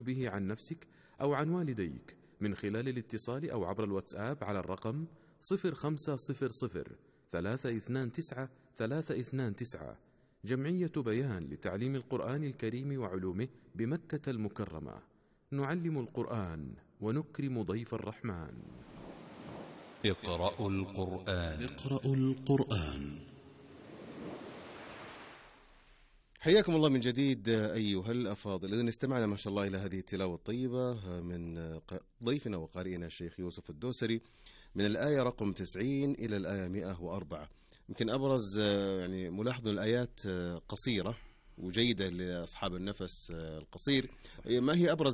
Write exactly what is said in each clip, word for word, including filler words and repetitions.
به عن نفسك أو عن والديك من خلال الاتصال أو عبر الواتساب على الرقم صفر خمسة صفر صفر ثلاثة اثنان تسعة ثلاثة اثنان تسعة. جمعية بيان لتعليم القرآن الكريم وعلومه بمكة المكرمة. نعلم القرآن ونكرم ضيف الرحمن. اقرأوا القرآن. اقرأوا القرآن. حياكم الله من جديد أيها الأفاضل. إذن استمعنا ما شاء الله إلى هذه التلاوة الطيبة من ضيفنا وقارئنا الشيخ يوسف الدوسري من الآية رقم تسعين إلى الآية مئة وأربعة. يمكن أبرز يعني ملاحظ الآيات قصيرة وجيدة لأصحاب النفس القصير. ما هي أبرز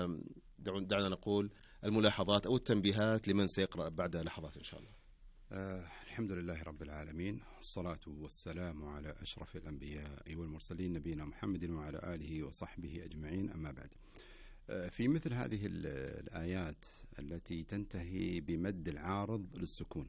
دعنا نقول الملاحظات أو التنبيهات لمن سيقرأ بعد لحظات إن شاء الله؟ آه الحمد لله رب العالمين، الصلاة والسلام على أشرف الأنبياء والمرسلين نبينا محمد وعلى آله وصحبه أجمعين، أما بعد. آه في مثل هذه الآيات التي تنتهي بمد العارض للسكون،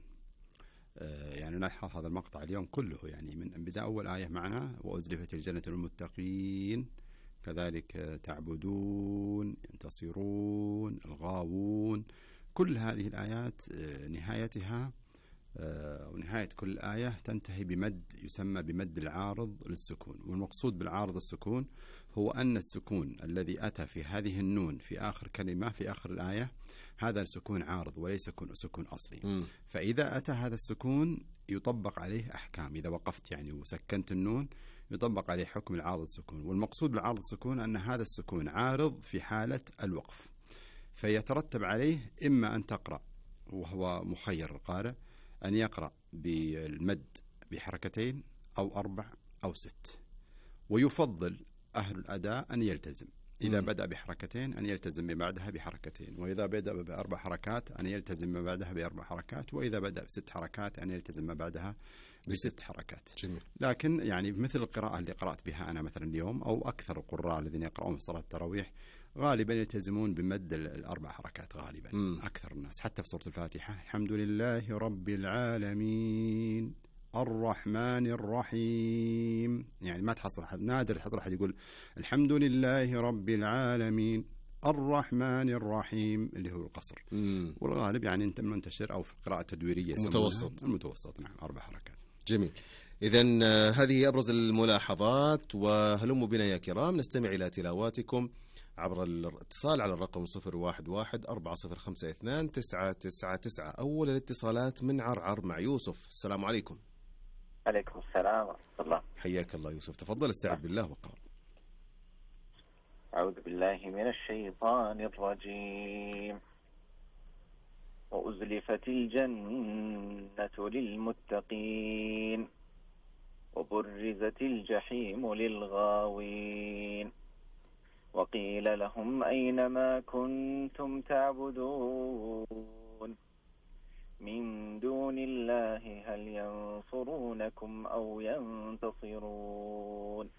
آه يعني نلحظ هذا المقطع اليوم كله، يعني من بداية أول آية معنا وأزلفت الجنة للمتقين، كذلك تعبدون، ينتصرون، الغاوون، كل هذه الآيات آه نهايتها ونهاية كل آية تنتهي بمد يسمى بمد العارض للسكون. والمقصود بالعارض السكون هو أن السكون الذي أتى في هذه النون في آخر كلمة في آخر الآية هذا السكون عارض وليس سكون أصلي. م. فإذا أتى هذا السكون يطبق عليه أحكام، إذا وقفت يعني وسكنت النون يطبق عليه حكم العارض السكون. والمقصود بالعارض السكون أن هذا السكون عارض في حالة الوقف، فيترتب عليه إما أن تقرأ، وهو مخير القارئ، أن يقرأ بالمد بحركتين أو أربع أو ست، ويفضل أهل الأداء أن يلتزم إذا م. بدأ بحركتين أن يلتزم بعدها بحركتين، وإذا بدأ بأربع حركات أن يلتزم ما بعدها بأربع حركات، وإذا بدأ بست حركات أن يلتزم ما بعدها بست حركات. جميل. لكن يعني مثل القراءة اللي قرأت بها أنا مثلا اليوم أو أكثر القراء الذين يقرؤون في صلاة التراويح غالبا يلتزمون بمد الأربع حركات غالبا. م. أكثر الناس حتى في سورة الفاتحة الحمد لله رب العالمين الرحمن الرحيم، يعني ما تحصل أحد، نادر تحصل أحد يقول الحمد لله رب العالمين الرحمن الرحيم اللي هو القصر. مم. والغالب يعني انت منتشر او في قراءة تدويرية متوسط المتوسط نعم أربع حركات. جميل. إذن هذه أبرز الملاحظات، وهلموا بنا يا كرام نستمع إلى تلاواتكم عبر الاتصال على الرقم صفر واحد واحد أربعة صفر خمسة اثنان تسعة تسعة تسعة. أول الاتصالات من عرعر مع يوسف. السلام عليكم. عليكم السلام ورحمة الله. حياك الله يوسف، تفضل استعذ بالله وقرأ. أعوذ بالله من الشيطان الرجيم. وأزلفت الجنة للمتقين وبرزت الجحيم للغاوين وقيل لهم أين ما كنتم تعبدون من دون الله هل ينصرونكم أو ينتصرون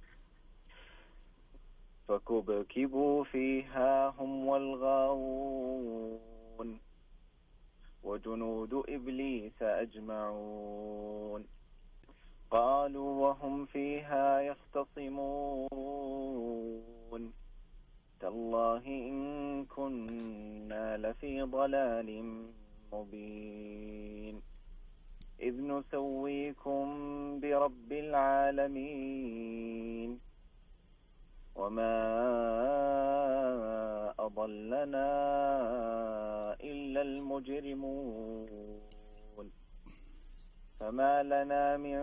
فكبكبوا فيها هم والغاوون وجنود إبليس أجمعون قالوا وهم فيها يختصمون تالله إن كنا لفي ضلال مبين إذ نسويكم برب العالمين وما أضلنا إلا المجرمون فما لنا من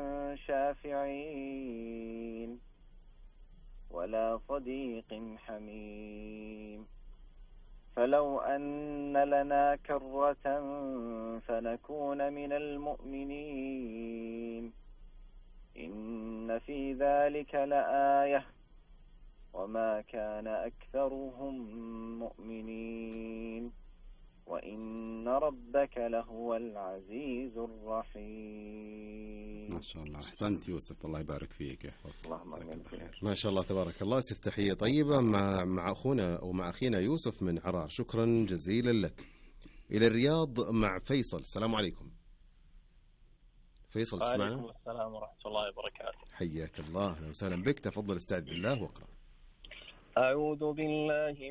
شافعين ولا صديق حميم فلو أن لنا كرة فنكون من المؤمنين إن في ذلك لآية وما كان أكثرهم مؤمنين وإن ربك لهو العزيز الرحيم. ما شاء الله، أحسنت يوسف، الله يبارك فيك يحفظك. اللهم آمين. ما شاء الله تبارك الله، استفتاحية طيبة مع مع أخونا أو مع أخينا يوسف من عرعر، شكرا جزيلا لك. إلى الرياض مع فيصل. السلام عليكم فيصل، تسمعنا؟ وعليكم السلام ورحمة الله وبركاته. حياك الله، أهلا وسهلا بك، تفضل استعذ بالله واقرأ. أعوذ بالله